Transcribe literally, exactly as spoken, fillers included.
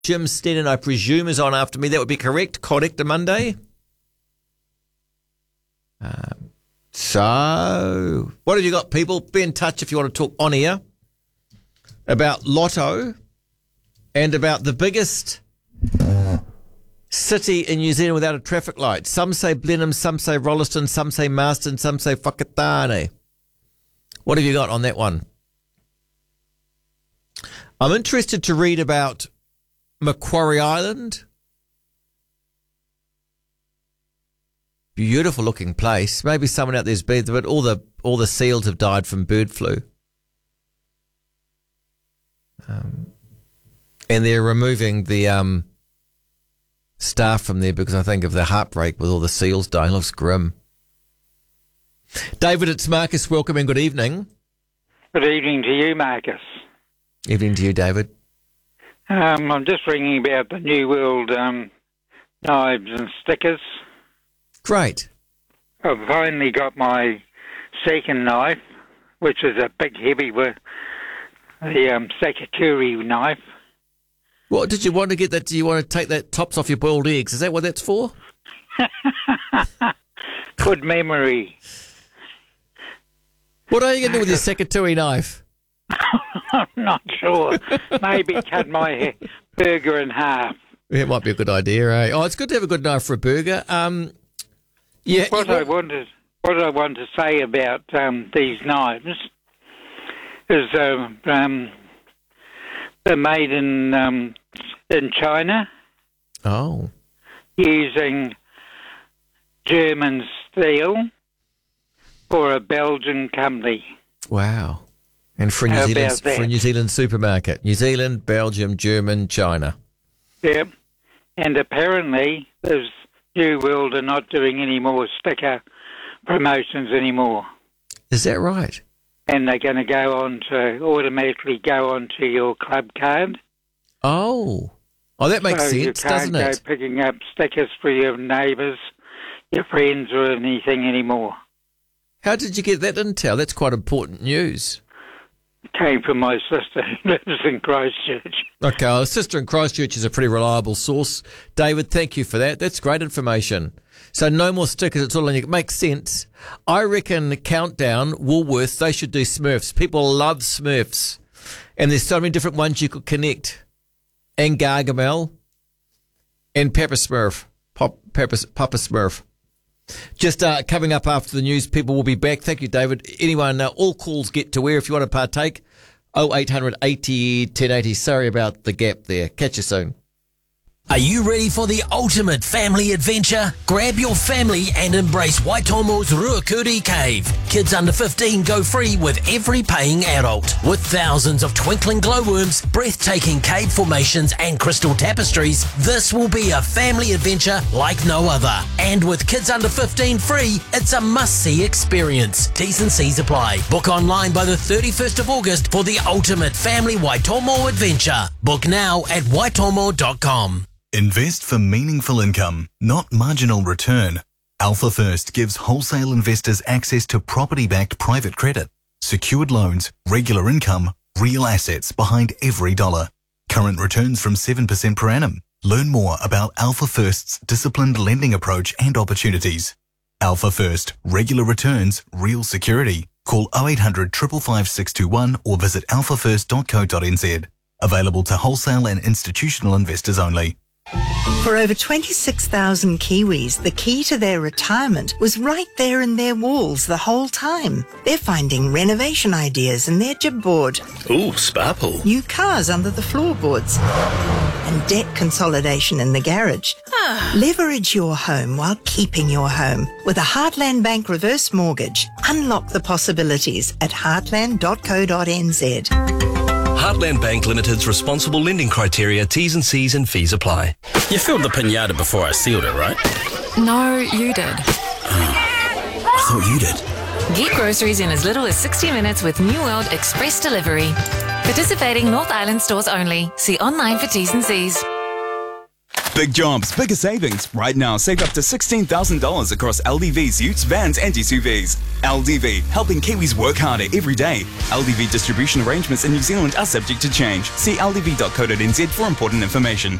Jim Stennon, I presume, is on after me. That would be correct. Correct, Monday. Um, so, what have you got, people? Be in touch if you want to talk on air about Lotto and about the biggest city in New Zealand without a traffic light. Some say Blenheim, some say Rolleston, some say Marston, some say Whakatane. What have you got on that one? I'm interested to read about Macquarie Island. Beautiful looking place. Maybe someone out there's been, but all the all the seals have died from bird flu. Um, and they're removing the um, staff from there because I think of the heartbreak with all the seals dying. It looks grim. David, it's Marcus. Welcome and good evening. Good evening to you, Marcus. Evening to you, David. Um, I'm just ringing about the New World um, knives and stickers. Great. I've finally got my second knife, which is a big, heavy one, the um, Sakaturi knife. What did you want to get that? Do you want to take that tops off your boiled eggs? Is that what that's for? Good memory. What are you going to do with your Sakaturi knife? I'm not sure. Maybe cut my burger in half. It might be a good idea, eh? Oh, it's good to have a good knife for a burger. Um, yeah. What I wanted, what I want to say about um, these knives is uh, um, they're made in um, in China. Oh. Using German steel for a Belgian company. Wow. And for a New How Zealand about that? for a New Zealand supermarket. New Zealand, Belgium, German, China. Yep. And apparently there's New World are not doing any more sticker promotions anymore. Is that right? And they're going to go on to automatically go onto your club card. Oh. Oh, that makes so sense, you doesn't can't it? go picking up stickers for your neighbours, your friends or anything anymore. How did you get that intel? That's quite important news. Came from my sister who lives in Christchurch. Okay, well, sister in Christchurch is a pretty reliable source. David, thank you for that. That's great information. So no more stickers at all. And it makes sense. I reckon Countdown, Woolworths, they should do Smurfs. People love Smurfs. And there's so many different ones you could connect. And Gargamel. And Pepper Smurf. Pop, Pepper, Papa Smurf. Just uh, coming up after the news, people will be back. Thank you, David. Anyone, uh, all calls get to where if you want to partake. oh eight hundred eighty ten eighty. Sorry about the gap there. Catch you soon. Are you ready for the ultimate family adventure? Grab your family and embrace Waitomo's Ruakuri Cave. Kids under fifteen go free with every paying adult. With thousands of twinkling glowworms, breathtaking cave formations and crystal tapestries, this will be a family adventure like no other. And with kids under fifteen free, it's a must-see experience. T's and C's apply. Book online by the thirty-first of August for the ultimate family Waitomo adventure. Book now at waitomo dot com. Invest for meaningful income, not marginal return. Alpha First gives wholesale investors access to property-backed private credit, secured loans, regular income, real assets behind every dollar. Current returns from seven percent per annum. Learn more about Alpha First's disciplined lending approach and opportunities. Alpha First, regular returns, real security. Call oh eight hundred, five five five, six two one or visit alpha first dot co dot n z. Available to wholesale and institutional investors only. For over twenty-six thousand Kiwis, the key to their retirement was right there in their walls the whole time. They're finding renovation ideas in their jib board. Ooh, spa pool. New cars under the floorboards. And debt consolidation in the garage. Leverage your home while keeping your home. With a Heartland Bank reverse mortgage. Unlock the possibilities at heartland dot co dot n z. Heartland Bank Limited's responsible lending criteria, T's and C's and fees apply. You filled the pinata before I sealed it, right? No, you did. Oh, I thought you did. Get groceries in as little as sixty minutes with New World Express Delivery. Participating North Island stores only. See online for T's and C's. Big jobs, bigger savings. Right now, save up to sixteen thousand dollars across L D V's utes, vans and S U Vs. L D V, helping Kiwis work harder every day. L D V distribution arrangements in New Zealand are subject to change. See l d v dot co dot n z for important information.